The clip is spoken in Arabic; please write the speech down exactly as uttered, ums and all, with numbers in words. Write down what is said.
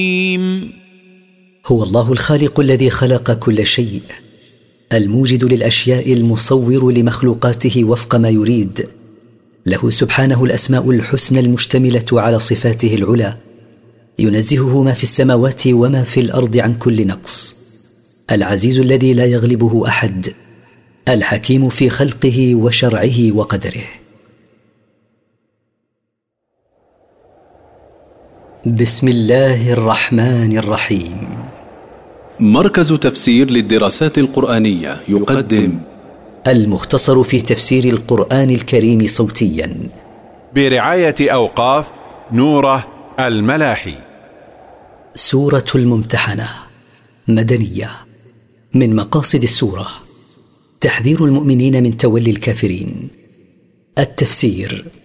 هو الله الخالق الذي خلق كل شيء، الموجد للأشياء، المصور لمخلوقاته وفق ما يريد. له سبحانه الأسماء الحسنى المشتملة على صفاته العلى، ينزهه ما في السماوات وما في الأرض عن كل نقص، العزيز الذي لا يغلبه أحد، الحكيم في خلقه وشرعه وقدره. بسم الله الرحمن الرحيم. مركز تفسير للدراسات القرآنية يقدم المختصر في تفسير القرآن الكريم صوتيا برعاية أوقاف نوره الملاحي. سورة الممتحنة مدنية. من مقاصد السورة تحذير المؤمنين من تولي الكافرين. التفسير: